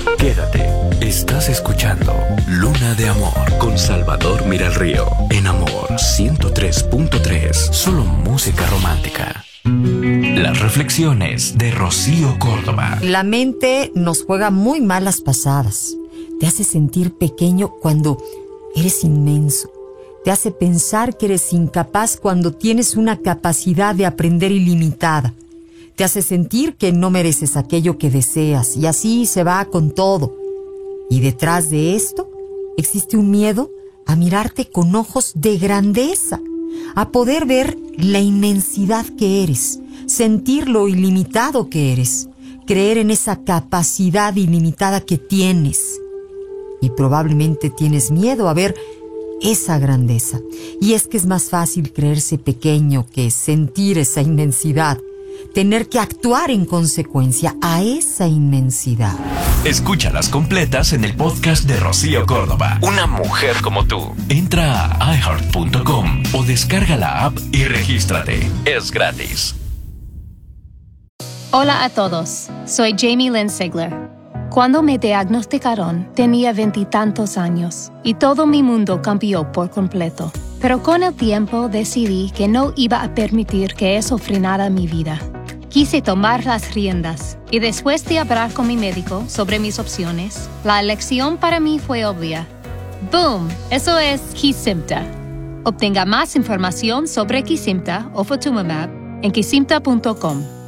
Quédate. Estás escuchando Luna de Amor con Salvador Miralrío. En Amor 103.3. Solo música romántica. Las reflexiones de Rocío Córdoba. La mente nos juega muy malas pasadas. Te hace sentir pequeño cuando eres inmenso. Te hace pensar que eres incapaz cuando tienes una capacidad de aprender ilimitada. Te hace sentir que no mereces aquello que deseas, y así se va con todo. Y detrás de esto existe un miedo a mirarte con ojos de grandeza, a poder ver la inmensidad que eres, sentir lo ilimitado que eres, creer en esa capacidad ilimitada que tienes. Y probablemente tienes miedo a ver esa grandeza. Y es que es más fácil creerse pequeño que sentir esa inmensidad, tener que actuar en consecuencia a esa inmensidad. Escúchalas completas en el podcast de Rocío Córdoba. Una mujer como tú. Entra a iHeart.com o descarga la app y regístrate. Es gratis. Hola a todos, soy Jamie Lynn Sigler. Cuando me diagnosticaron, tenía 20 y tantos años y todo mi mundo cambió por completo. Pero con el tiempo decidí que no iba a permitir que eso frenara mi vida. Quise tomar las riendas y después de hablar con mi médico sobre mis opciones, la elección para mí fue obvia. ¡Boom! Eso es Kesimpta. Obtenga más información sobre Kesimpta o Ofatumumab en kesimpta.com.